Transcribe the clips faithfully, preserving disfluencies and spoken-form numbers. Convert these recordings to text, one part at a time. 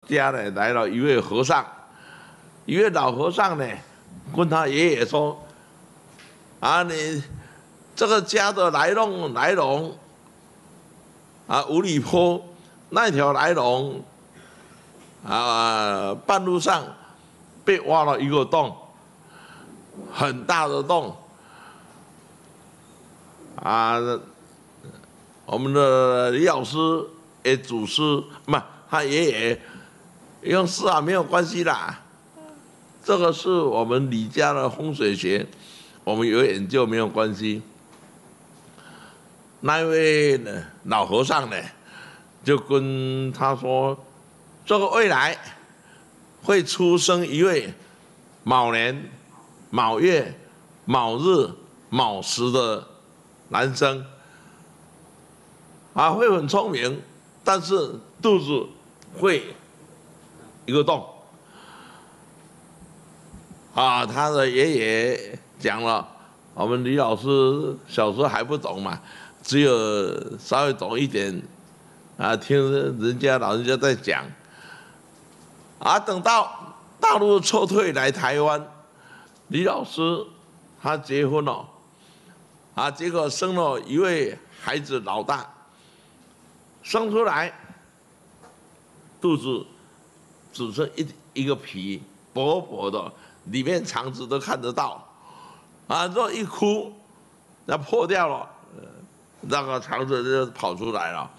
家呢来了一位和尚，一位老和尚呢问他爷爷说：“啊，你这个家的来龙来龙啊，五里坡那条来龙啊，半路上被挖了一个洞，很大的洞啊。”我们的李老师也祖师不，他爷爷用是啊，没有关系啦。这个是我们李家的风水学，我们有研究没有关系。那一位呢老和尚呢，就跟他说，这个未来会出生一位卯年、卯月、卯日、卯时的男生。啊，会很聪明，但是肚子会一个洞。啊，他的爷爷讲了，我们李老师小时候还不懂嘛，只有稍微懂一点，啊，听人家老人家在讲。啊，等到大陆撤退来台湾，李老师他结婚了，啊，结果生了一位孩子，老大。生出来，肚子只剩一一个皮，薄薄的，里面肠子都看得到，啊，若一哭，那破掉了，那个肠子就跑出来了。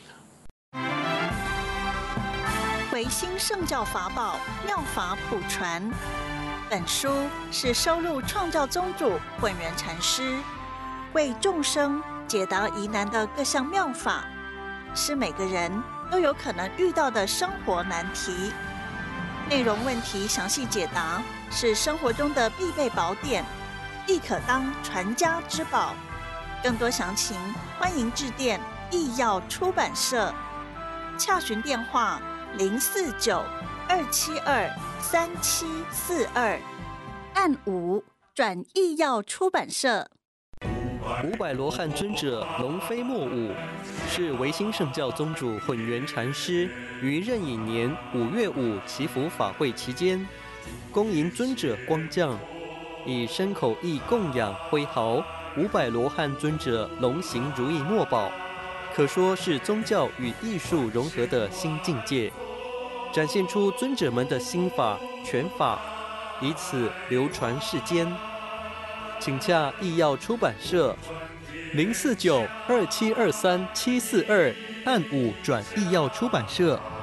维新圣教法宝妙法普传，本书是收录创教宗主混元禅师为众生解答疑难的各项妙法。是每个人都有可能遇到的生活难题，内容问题详细解答，是生活中的必备宝典，亦可当传家之宝。更多详情，欢迎致电义耀出版社，洽询电话零四九二七二三七四二，按五转义耀出版社。 五百罗汉尊者龙飞莫舞，是维新圣教宗主混元禅师于壬寅年五月五祈福法会期间，恭迎尊者光降，以身口意供养挥毫五百罗汉尊者龙行如意墨宝，可说是宗教与艺术融合的新境界，展现出尊者们的心法拳法，以此流传世间。请洽义耀出版社零四九二七二三七四二，按五转义耀出版社。